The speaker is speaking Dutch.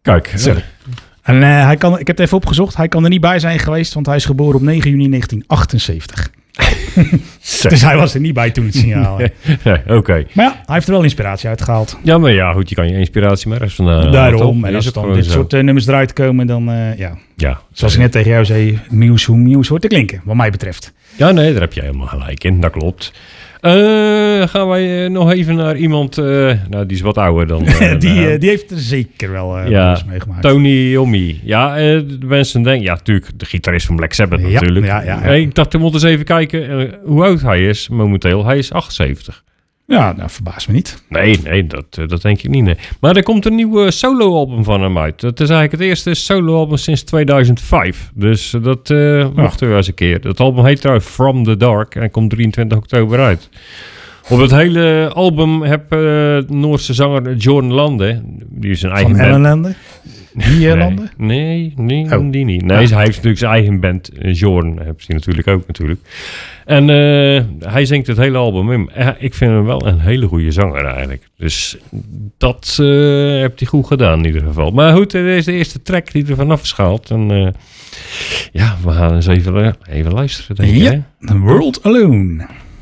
Kijk. En ik heb het even opgezocht. Hij kan er niet bij zijn geweest, want hij is geboren op 9 juni 1978. Dus hij was er niet bij toen het signaal. Oké. Maar ja, hij heeft er wel inspiratie uitgehaald. Ja, maar ja, goed, je kan je inspiratie maar eens vandaan. Daarom. En als dan dit soort nummers eruit komen, dan ja. Zoals ik net tegen jou zei, hoe Muse hoort te klinken, wat mij betreft. Ja, nee, daar heb jij helemaal gelijk in. Dat klopt. Gaan wij nog even naar iemand... die is wat ouder dan... die heeft er zeker wel meegemaakt. Tony Iommi. Ja, de mensen denken... Ja, natuurlijk, de gitarist van Black Sabbath natuurlijk. Ja. Ik dacht, we moeten eens even kijken hoe oud hij is momenteel. Hij is 78. Ja, nou, verbaast me niet. Nee, dat denk ik niet. Nee. Maar er komt een nieuw soloalbum van hem uit. Dat is eigenlijk het eerste soloalbum sinds 2005. Dus dat wachten we eens een keer. Dat album heet trouwens From the Dark en komt 23 oktober uit. Op het hele album heb Noorse zanger Jorn Lande, die is zijn eigen van band. Lande? Die Lande? Nee, die niet. Nee, hij heeft natuurlijk zijn eigen band. Jorn heeft hij natuurlijk ook natuurlijk. En hij zingt het hele album in. Ik vind hem wel een hele goede zanger eigenlijk. Dus dat heeft hij goed gedaan in ieder geval. Maar goed, dit is de eerste track die er vanaf is gehaald. En we gaan eens even luisteren, denk ik. Ja, World Alone.